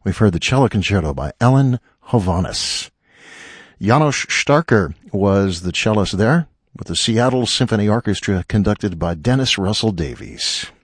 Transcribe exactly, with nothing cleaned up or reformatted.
we've heard the Cello Concerto by Ellen Hovhaness. Janos Starker was the cellist there, with the Seattle Symphony Orchestra conducted by Dennis Russell Davies.